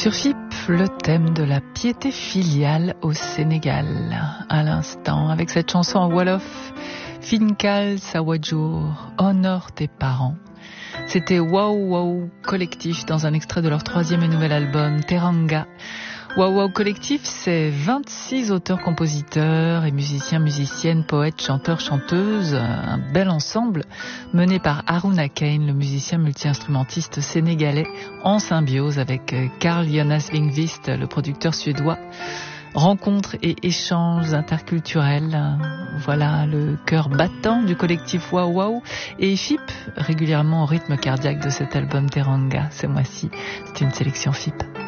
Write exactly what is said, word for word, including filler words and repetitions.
Sur F I P, le thème de la piété filiale au Sénégal. À l'instant, avec cette chanson en Wolof, Finkal Sawajur, honore tes parents. C'était Wow Wow Collectif dans un extrait de leur troisième et nouvel album, Teranga. Wow Wow Collectif, c'est vingt-six auteurs-compositeurs et musiciens, musiciennes, poètes, chanteurs, chanteuses. Un bel ensemble mené par Haruna Kane, le musicien multi-instrumentiste sénégalais, en symbiose avec Carl Jonas Lindqvist, le producteur suédois. Rencontres et échanges interculturels, voilà le cœur battant du collectif Wow Wow. Et F I P, régulièrement au rythme cardiaque de cet album Teranga, ce mois-ci. C'est une sélection F I P.